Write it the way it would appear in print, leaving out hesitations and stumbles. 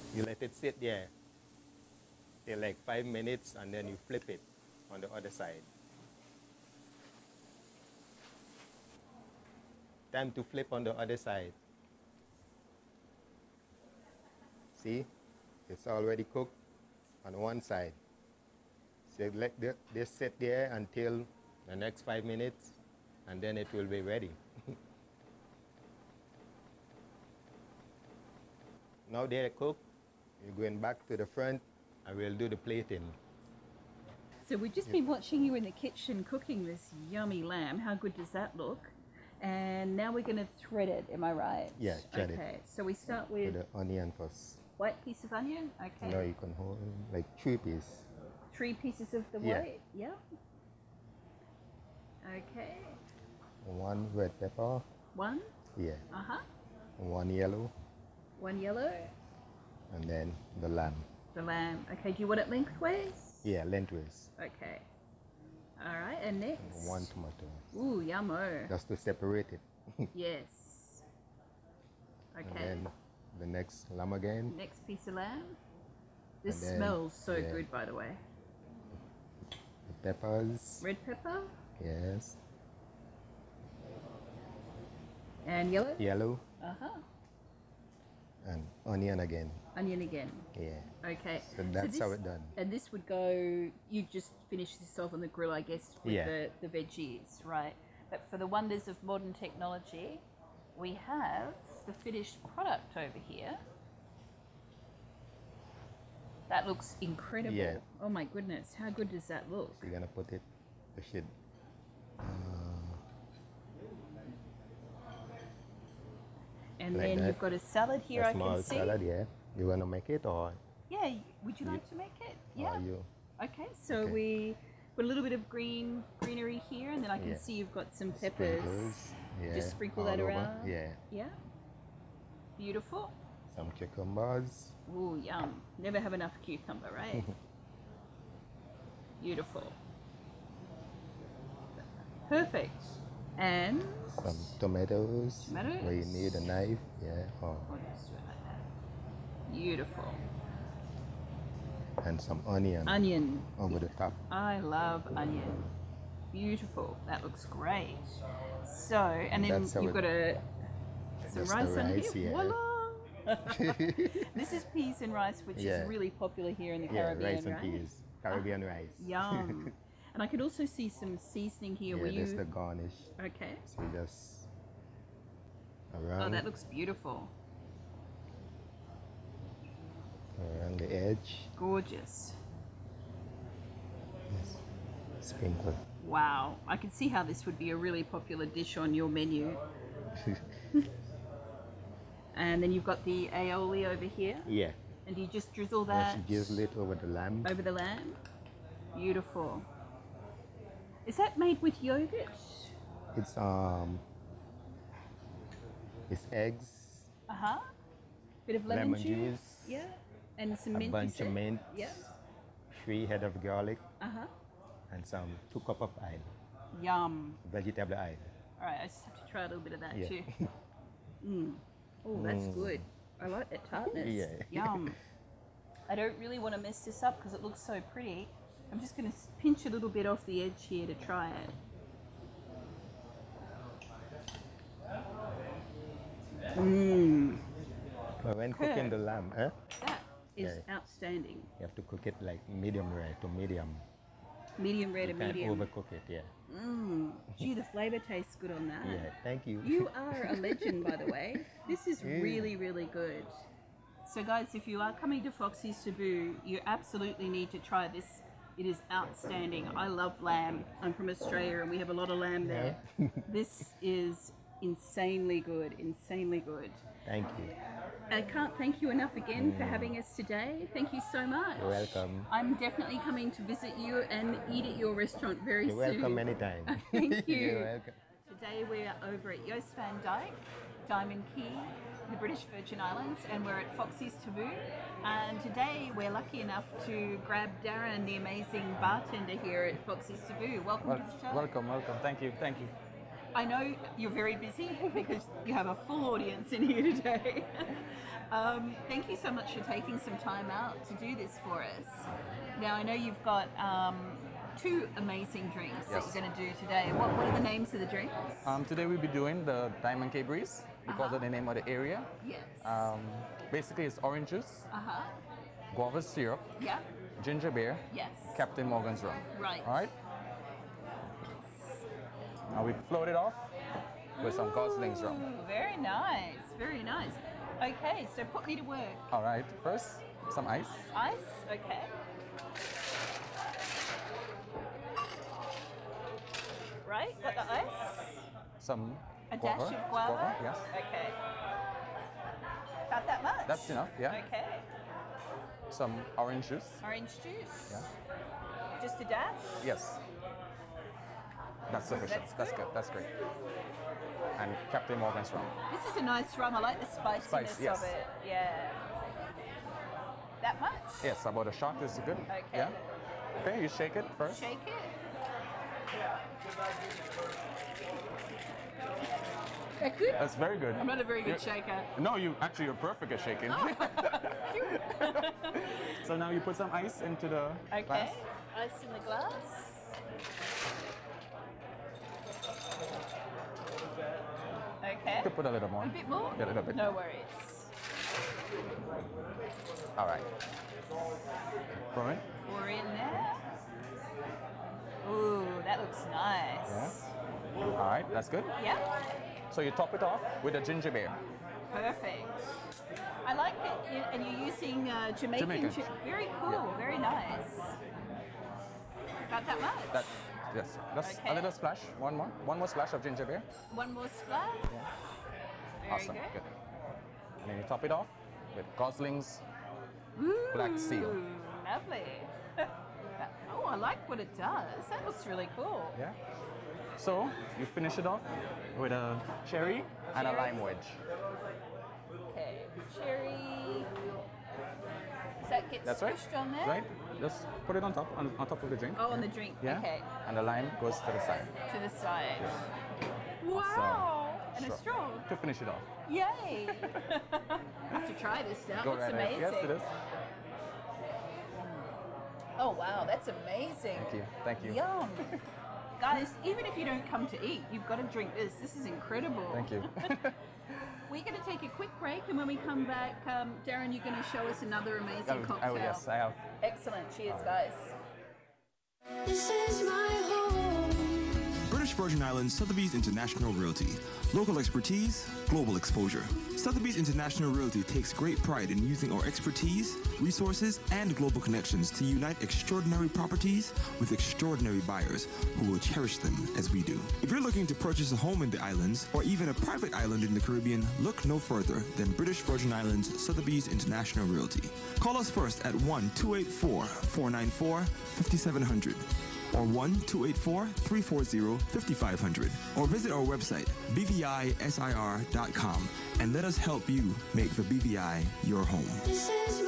You let it sit there till like 5 minutes and then you flip it on the other side. Time to flip on the other side. See, it's already cooked on one side. So let this sit there until the next 5 minutes and then it will be ready. Now they're cooked, you're going back to the front and we'll do the plating. So we've just been watching you in the kitchen cooking this yummy lamb. How good does that look? And now we're going to thread it, am I right? Yeah, thread it. Okay, so we start With with the onion first. white piece of onion. Okay. Now you can hold like 3 pieces. 3 pieces of the Yeah. white. Yeah. Okay. 1 red pepper. 1. Yeah. Uh-huh. 1 yellow. 1 yellow. And then the lamb. The lamb. Okay, do you want it lengthways? Yeah, lengthways. Okay. All right, and next? 1 tomato. Ooh, yummo. Just to separate it. Yes. And Okay. then the next lamb again. Next piece of lamb. This And then, smells so yeah. good, by the way. The peppers. Red pepper Yes. and yellow. Yellow. Uh-huh. And onion again. Onion again. Yeah. Okay. So that's this, how it's done. And this would go, you just finish this off on the grill, I guess, with Yeah. the veggies, right? But for the wonders of modern technology, we have the finished product over here. That looks incredible. Yeah. Oh my goodness, how good does that look? So you're gonna put it, push it. And Like then that. you've got a salad here, A I small can see. salad, yeah. You wanna make it or Yeah, would you like to make it? Yeah. are you? Okay, so Okay. we put a little bit of greenery here, and then I can Yeah. see you've got some peppers. Sprinkles, yeah, Just sprinkle all that over. around. Yeah. Yeah. Beautiful. Some cucumbers. Ooh, yum. Never have enough cucumber, right? Beautiful. Perfect. And Some tomatoes. Tomatoes. Where you need a knife, yeah. we'll just do it like that. Beautiful. And some onion Onion. over the top. I love onion. Beautiful. That looks great. So, and then That's how you've it- got some That's rice the on rice, here. yeah. Voila! This is peas and rice, which Yeah. is really popular here in the Yeah, Caribbean, rice and right? peas. Caribbean rice. Yum. And I could also see some seasoning here. Yeah, Were that's the you garnish. okay? So you just Oh, around, that looks beautiful. around the edge. Gorgeous. Sprinkle. Wow. I can see how this would be a really popular dish on your menu. And then you've got the aioli over here. Yeah. And do you just drizzle that Just drizzle it over the lamb. over the lamb? Beautiful. Is that made with yogurt? It's eggs, Uh-huh. Bit of lemon, Lemon juice. Yeah. And some a mint. you bunch said? of mint, Yeah. 3 head of garlic, Uh-huh. and some 2 cup of oil, Yum. vegetable oil. All right, I just have to try a little bit of that Yeah. too. Oh, that's good. I like that tartness. Yeah. Yum. I don't really want to mess this up because it looks so pretty. I'm just going to pinch a little bit off the edge here to try it. But when cooking the lamb, That is Yeah. outstanding. you have to cook it like medium rare to medium. Medium rare to Can't medium. overcook it, yeah. Gee, the flavour tastes good on that. Yeah, thank you. You are a legend, by the way. This is really, really good. So, guys, if you are coming to Foxy's Taboo, you absolutely need to try this. It is outstanding. I love lamb. I'm from Australia and we have a lot of lamb there. This is insanely good, insanely good. Thank you. I can't thank you enough again for having us today. Thank you so much. You're welcome. I'm definitely coming to visit you and eat at your restaurant very You're soon. welcome anytime. Thank you. You're welcome. Today we are over at Joost van Dyke, Diamond Key, the British Virgin Islands, and we're at Foxy's Taboo. And today we're lucky enough to grab Darren, the amazing bartender here at Foxy's Taboo. Welcome to the show. Welcome. Thank you. I know you're very busy because you have a full audience in here today. Thank you so much for taking some time out to do this for us. Now, I know you've got two amazing drinks that you're going to do today. What are the names of the drinks? Today we'll be doing the Diamond Cay Breeze because of the name of the area. Yes. Basically, it's orange juice, Uh-huh. guava syrup, Yeah. ginger beer, Yes. Captain Morgan's rum. Right. All right? Now we float it off with some Gosling's rum. Ooh, very nice. Very nice. Okay, so put me to work. All right, first, some ice. Ice, okay. Right, got the ice. Some A guava. dash of guava. Yes. Okay. About that much? That's enough, yeah. Okay. Some orange juice. Orange juice. Yeah. Just a dash? Yes. That's sufficient. That's Good. That's great. And Captain Morgan's rum. This is a nice rum. I like the spiciness Spice, yes. of it. Yeah. That much? Yes, about a shot is good. Okay. Yeah. Okay, you shake it first. Shake it. That good? That's very good. I'm not a very good You're- shaker. No, you're perfect at shaking. Oh. So now you put some ice into the Okay. glass. Ice in the glass. Okay. You could put a little more. A bit more? Yeah, a little bit. No worries. All right. Pour it. Pour in there. Ooh, that looks nice. All right, that's good. Yeah. So you top it off with a ginger beer. Perfect. I like it, and you're using Jamaican. Jamaican. Very cool. Yeah. Very nice. About that much. That, yes, just Okay. a little splash. One more splash of ginger beer. One more splash. Very Awesome. good. And then you top it off with Gosling's Black Seal. Ooh, lovely. Oh, I like what it does. That looks really cool. Yeah. So you finish it off with a cherry and a Cherry. lime wedge. Okay, cherry. Does that get That's right. squished on there? Right. Just put it on top of the drink. Oh, on the drink. Yeah. Okay. And the lime goes to the side. To the side. Wow. And a straw. To finish it off. Yay. I have to try this now. Go Looks right ahead. amazing. Yes, it is. Oh, wow. That's amazing. Thank you. Thank you. Yum. Guys, even if you don't come to eat, you've got to drink this. This is incredible. Thank you. We're going to take a quick break, and when we come back, Darren, you're going to show us another amazing cocktail. Yes, I have. Excellent. Cheers, guys. This is my home. British Virgin Islands Sotheby's International Realty. Local expertise, global exposure. Sotheby's International Realty takes great pride in using our expertise, resources, and global connections to unite extraordinary properties with extraordinary buyers who will cherish them as we do. If you're looking to purchase a home in the islands or even a private island in the Caribbean, look no further than British Virgin Islands Sotheby's International Realty. Call us first at 1-284-494-5700. or 1-284-340-5500, or visit our website, bvisir.com, and let us help you make the BVI your home. This is